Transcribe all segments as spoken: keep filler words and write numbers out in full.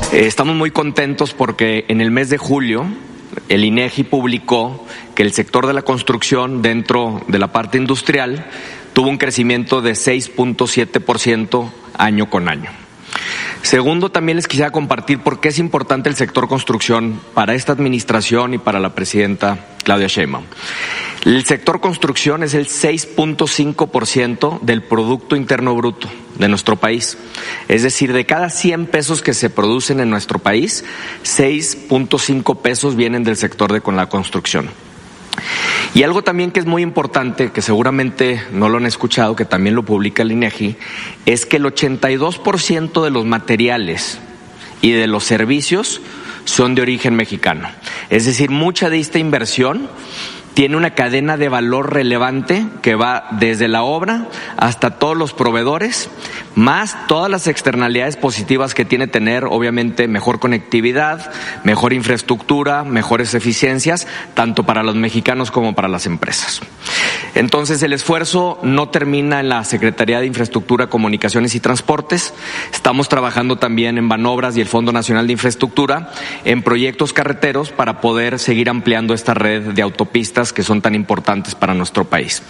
Eh, estamos muy contentos porque en el mes de julio el INEGI publicó que el sector de la construcción dentro de la parte industrial tuvo un crecimiento de seis punto siete por ciento año con año. Segundo, también les quisiera compartir por qué es importante el sector construcción para esta administración y para la presidenta Claudia Sheinbaum. El sector construcción es el seis punto cinco por ciento del Producto Interno Bruto de nuestro país. Es decir, de cada cien pesos que se producen en nuestro país, seis punto cinco pesos vienen del sector de con la construcción. Y algo también que es muy importante, que seguramente no lo han escuchado, que también lo publica el INEGI, es que el ochenta y dos por ciento de los materiales y de los servicios son de origen mexicano. Es decir, mucha de esta inversión tiene una cadena de valor relevante que va desde la obra hasta todos los proveedores, más todas las externalidades positivas que tiene tener, obviamente, mejor conectividad, mejor infraestructura, mejores eficiencias, tanto para los mexicanos como para las empresas. Entonces, el esfuerzo no termina en la Secretaría de Infraestructura, Comunicaciones y Transportes. Estamos trabajando también en Banobras y el Fondo Nacional de Infraestructura en proyectos carreteros para poder seguir ampliando esta red de autopistas que son tan importantes para nuestro país.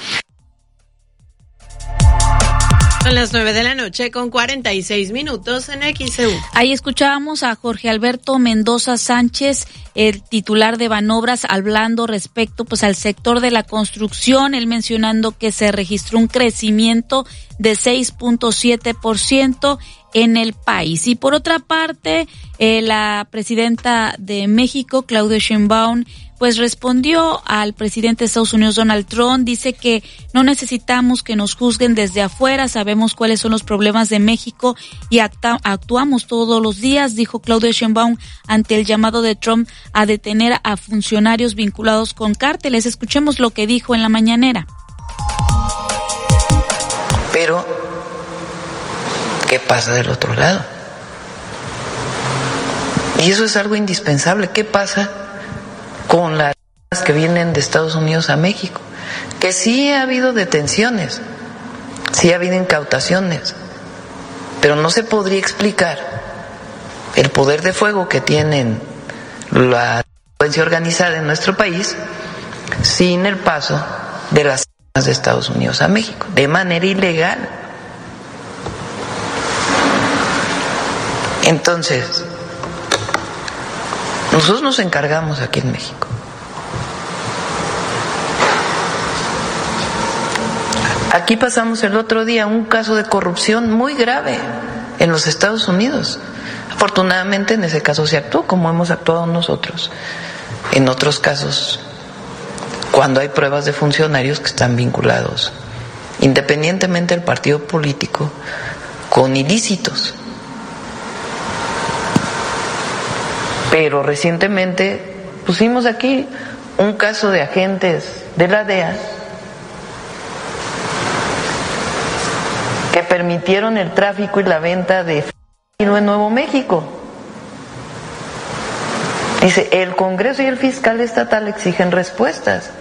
Son las nueve de la noche con cuarenta y seis minutos en X E U. Ahí escuchábamos a Jorge Alberto Mendoza Sánchez, el titular de Banobras, hablando respecto pues al sector de la construcción, él mencionando que se registró un crecimiento de seis punto siete por ciento en el país. Y por otra parte, eh, la presidenta de México, Claudia Sheinbaum, pues respondió al presidente de Estados Unidos, Donald Trump. Dice que no necesitamos que nos juzguen desde afuera, sabemos cuáles son los problemas de México y acta- actuamos todos los días, dijo Claudia Sheinbaum ante el llamado de Trump a detener a funcionarios vinculados con cárteles. Escuchemos lo que dijo en la mañanera. Pero, ¿qué pasa del otro lado? Y eso es algo indispensable. ¿Qué pasa con las que vienen de Estados Unidos a México? Que sí ha habido detenciones, sí ha habido incautaciones, pero no se podría explicar el poder de fuego que tienen la delincuencia organizada en nuestro país sin el paso de las armas de Estados Unidos a México, de manera ilegal. Entonces, nosotros nos encargamos aquí en México. Aquí pasamos el otro día un caso de corrupción muy grave en los Estados Unidos. Afortunadamente en ese caso se actuó como hemos actuado nosotros. En otros casos, cuando hay pruebas de funcionarios que están vinculados, independientemente del partido político, con ilícitos. Pero recientemente pusimos aquí un caso de agentes de la D E A que permitieron el tráfico y la venta de fentanilo en Nuevo México. Dice, el Congreso y el fiscal estatal exigen respuestas.